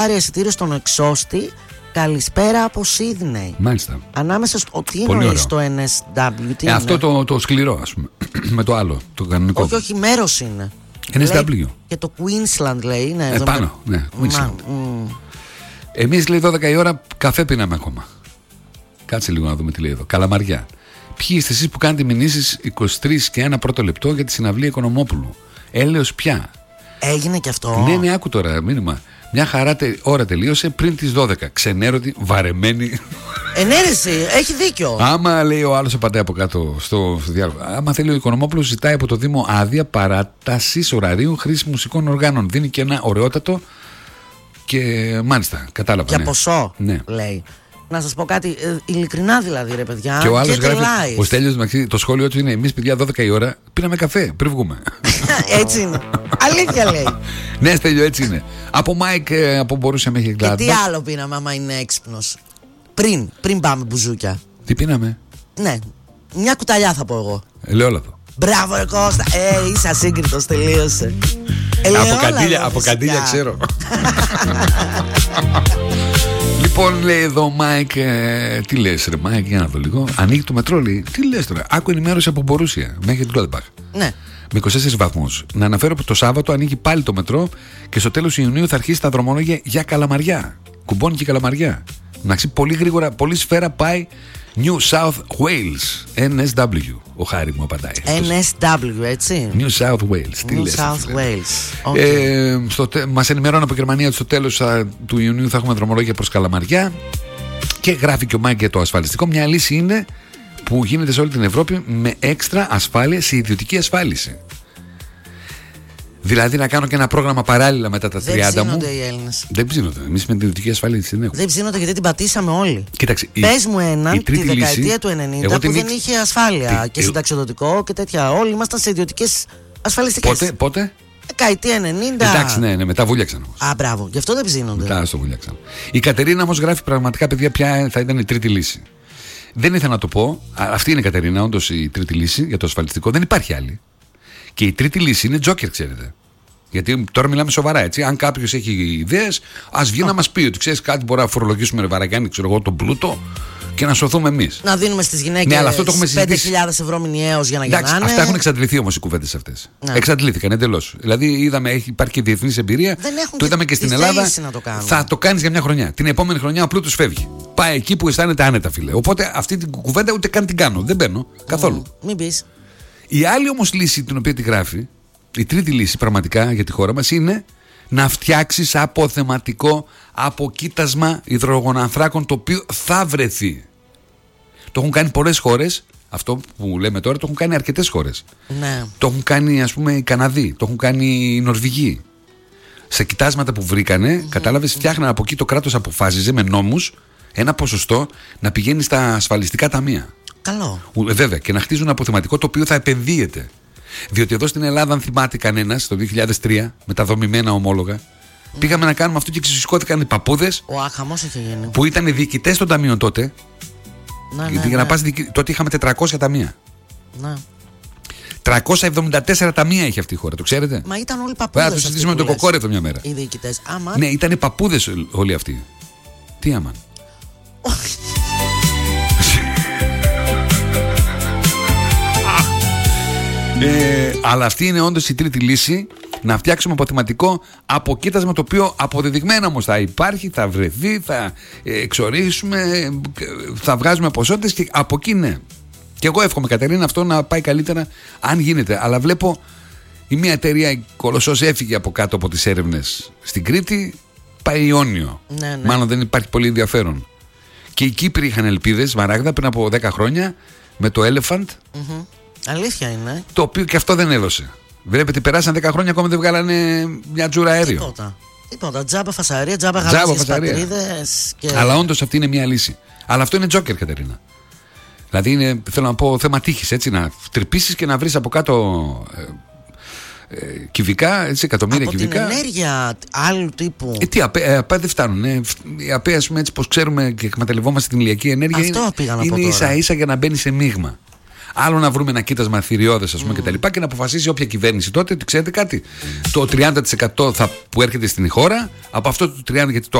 πάρει εισιτήριο στον εξώστη. Καλησπέρα από Σίδνεϊ. Μάλιστα. Ανάμεσα τι εννοεί στο NSW, αυτό το σκληρό, ας πούμε. Με το άλλο, το κανονικό. Όχι, μέρος είναι. NSW. Λέει, και το Queensland λέει είναι. Πάνω, ναι, Queensland. Εμείς λέει 12 η ώρα καφέ πίναμε ακόμα. Κάτσε λίγο να δούμε τι λέει εδώ. Καλαμαριά. Ποιοι είστε εσείς που κάνετε μηνύσεις 23 και 1 πρώτο λεπτό για τη συναυλία Οικονομόπουλου? Έλεος πια. Έγινε και αυτό. Ναι, άκου τώρα μήνυμα. Μια χαρά ώρα τελείωσε πριν τις 12. Ξενέρωτη, βαρεμένη. Ενέρεση, έχει δίκιο. Άμα λέει ο άλλος απαντάει από κάτω στο διάλογο. Άμα θέλει ο Οικονομόπουλος, ζητάει από το Δήμο άδεια παράτασης ωραρίου χρήση μουσικών οργάνων. Δίνει και ένα ωραιότατο και μάλιστα, κατάλαβα. Για ποσό, ναι. Λέει. Να σας πω κάτι, ειλικρινά δηλαδή, ρε παιδιά. Και ο άλλος γράφει, ο Στέλιος, το σχόλιο του είναι: εμείς παιδιά 12 η ώρα πίναμε καφέ πριν βγούμε. Έτσι είναι. Αλήθεια λέει. Ναι, Στέλιο, έτσι είναι. Από Μάικ, από Μπορούσια μέχρι Γκλάντμπαχ. Και τι άλλο πίναμε, άμα είναι έξυπνος? Πριν πάμε μπουζούκια. Τι πίναμε? Ναι, μια κουταλιά θα πω εγώ. Ελαιόλαδο. Μπράβο, ρε Κώστα. Είσαι ασύγκριτος, τελείωσε. Από καντήλια ξέρω. Λοιπόν, λέει εδώ Μάικ, τι λες ρε Μάικ, για να δω λίγο. Ανοίγει το μετρό, λέει. Τι λες τώρα? Άκου ενημέρωση από Μπορούσια μέχρι την Γκλάντμπαχ. Ναι. Με 24 βαθμούς. Να αναφέρω ότι το Σάββατο ανοίγει πάλι το μετρό και στο τέλος Ιουνίου θα αρχίσει τα δρομολόγια για Καλαμαριά. Κουμπώνει και Καλαμαριά. Να ξέρει πολύ γρήγορα, πολύ σφαίρα πάει New South Wales. NSW. Ο Χάρη μου απαντάει. NSW, έτσι. New South Wales. Τι New λες, South Wales. Okay. Μας ενημερώνει από Γερμανία ότι στο τέλος του Ιουνίου θα έχουμε δρομολόγια προς Καλαμαριά. Και γράφει και ο Μάικ για το ασφαλιστικό. Μια λύση είναι που γίνεται σε όλη την Ευρώπη με έξτρα ασφάλεια σε ιδιωτική ασφάλιση. Δηλαδή να κάνω και ένα πρόγραμμα παράλληλα μετά τα 30 μου. Δεν ψήνονται οι Έλληνες. Δεν ψήνονται. Εμείς με την ιδιωτική ασφάλιση δεν έχουμε. Δεν ψήνονται γιατί την πατήσαμε όλοι. Κοίταξε, πες μου έναν τη δεκαετία του 90 που δεν είχε ασφάλεια και συνταξιοδοτικό και τέτοια. Όλοι ήμασταν σε ιδιωτικές ασφαλιστικές. Πότε? Δεκαετία 90. Εντάξει, ναι, μετά βούλιαξαν όμως. Α, μπράβο. Γι' αυτό δεν ψήνονται. Μετά στο βούλιαξαν. Η Κατερίνα όμως γράφει πραγματικά, παιδιά, ποια θα ήταν η τρίτη λύση. Δεν ήθελα να το πω. Αυτή είναι η Κατερίνα, όντως η τρίτη λύση για το ασφαλιστικό. Δεν υπάρχει άλλη. Και η τρίτη λύση είναι τζόκερ, ξέρετε. Γιατί τώρα μιλάμε σοβαρά, έτσι. Αν κάποιος έχει ιδέες, ας βγει να μας πει ότι ξέρεις κάτι, μπορεί να φορολογήσουμε Βαραγιάννη, ξέρω εγώ, τον πλούτο και να σωθούμε εμείς. Να δίνουμε στις γυναίκες 5.000 ευρώ μηνιαίως για να γεννάνε. Αυτά έχουν εξαντληθεί όμως οι κουβέντες αυτές. Ναι. Εξαντλήθηκαν εντελώς. Δηλαδή, υπάρχει και διεθνής εμπειρία. Το είδαμε και στην Ελλάδα. Θα το κάνεις για μια χρονιά. Την επόμενη χρονιά ο πλούτος φεύγει. Πάει εκεί που αισθάνεται άνετα, φίλε. Οπότε αυτή την κουβέντα ούτε καν την κάνω. Δεν μπαίνω καθόλου. Μην πεις. Η άλλη όμως λύση την οποία τη γράφει, η τρίτη λύση πραγματικά για τη χώρα μας είναι να φτιάξεις αποθεματικό αποκοίτασμα υδρογονανθράκων το οποίο θα βρεθεί. Το έχουν κάνει πολλές χώρες. Αυτό που λέμε τώρα το έχουν κάνει αρκετές χώρες. Ναι. Το έχουν κάνει ας πούμε οι Καναδοί, το έχουν κάνει οι Νορβηγοί. Σε κοιτάσματα που βρήκανε, κατάλαβες, φτιάχναν από εκεί, το κράτος αποφάσιζε με νόμους ένα ποσοστό να πηγαίνει στα ασφαλιστικά ταμεία. Καλό. Βέβαια, και να χτίζουν ένα αποθεματικό το οποίο θα επενδύεται. Διότι εδώ στην Ελλάδα, αν θυμάται κανένας, το 2003, με τα δομημένα ομόλογα, πήγαμε να κάνουμε αυτό και ξεσηκώθηκαν οι παππούδες. Ο άχαμος είχε γίνει. Που ήταν οι διοικητές των ταμείων τότε. Γιατί για να πας, τότε είχαμε 400 ταμεία. Ναι. 374 ταμεία είχε αυτή η χώρα, το ξέρετε. Μα ήταν όλοι παππούδες. Θα το συζητήσουμε με τον Κοκόρευτο μια μέρα. Οι διοικητές. Ναι, ήταν παππούδες όλοι αυτοί. Τι άμαν. Αλλά αυτή είναι όντως η τρίτη λύση. Να φτιάξουμε αποθεματικό αποκοίτασμα το οποίο αποδεδειγμένα όμως θα υπάρχει, θα βρεθεί, θα εξορίσουμε, θα βγάζουμε ποσότητες και από εκεί ναι. Και εγώ εύχομαι, Κατερίνα, αυτό να πάει καλύτερα αν γίνεται. Αλλά βλέπω η μία εταιρεία, η Κολοσσός, έφυγε από κάτω από τις έρευνες στην Κρήτη, πάει Ιόνιο. Ναι. Μάλλον δεν υπάρχει πολύ ενδιαφέρον. Και οι Κύπροι είχαν ελπίδες, Μαράγδα, πριν από 10 χρόνια με το Elephant. Αλήθεια είναι. Το οποίο και αυτό δεν έδωσε. Βλέπετε, περάσαν 10 χρόνια, ακόμα δεν βγάλανε μια τζούρα αέριο. Τίποτα. Τζάμπα φασαρία, τζάμπα γαλάζιες πατρίδες. Και... Αλλά όντως αυτή είναι μια λύση. Αλλά αυτό είναι τζόκερ, Κατερίνα. Δηλαδή είναι, θέλω να πω, θέμα τύχης, έτσι, να τρυπήσεις και να βρεις από κάτω κυβικά, έτσι, εκατομμύρια από κυβικά. Από την ενέργεια άλλου τύπου. Τι ΑΠΕ δεν φτάνουν. Οι ΑΠΕ, ας πούμε, έτσι πως ξέρουμε και εκμεταλλευόμαστε την ηλιακή ενέργεια, αυτό είναι ίσα ίσα για να μπαίνει σε μείγμα. Άλλο να βρούμε ένα κοίτασμα θηριώδες, ας πούμε, και να αποφασίσει όποια κυβέρνηση τότε ότι ξέρετε κάτι. Το 30% που έρχεται στην χώρα, από αυτό το 30%, γιατί το